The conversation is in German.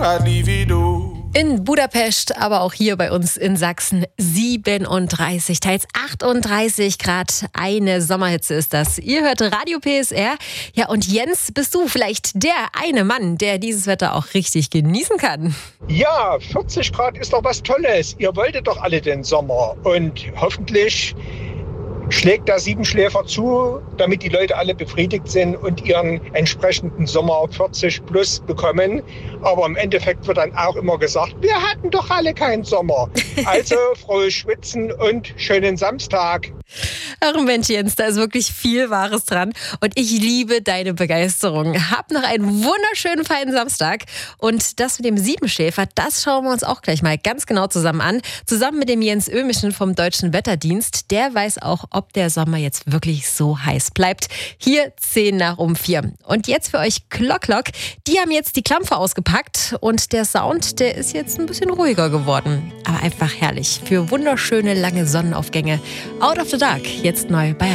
In Budapest, aber auch hier bei uns in Sachsen 37, teils 38 Grad. Eine Sommerhitze ist das. Ihr hört Radio PSR. Ja, und Jens, bist du vielleicht der eine Mann, der dieses Wetter auch richtig genießen kann? Ja, 40 Grad ist doch was Tolles. Ihr wolltet doch alle den Sommer. Und hoffentlich schlägt der Siebenschläfer zu, damit die Leute alle befriedigt sind und ihren entsprechenden Sommer 40 plus bekommen. Aber im Endeffekt wird dann auch immer gesagt, wir hatten doch alle keinen Sommer. Also frohes Schwitzen und schönen Samstag. Ach Mensch, Jens, da ist wirklich viel Wahres dran. Und ich liebe deine Begeisterung. Hab noch einen wunderschönen, feinen Samstag. Und das mit dem Siebenschläfer, das schauen wir uns auch gleich mal ganz genau zusammen an. Zusammen mit dem Jens Ömischen vom Deutschen Wetterdienst. Der weiß auch, ob der Sommer jetzt wirklich so heiß bleibt. Hier 4:10. Und jetzt für euch Klock. Die haben jetzt die Klampfe ausgepackt. Und der Sound, der ist jetzt ein bisschen ruhiger geworden. Aber einfach herrlich. Für wunderschöne, lange Sonnenaufgänge. Out of the Dark, jetzt neu bei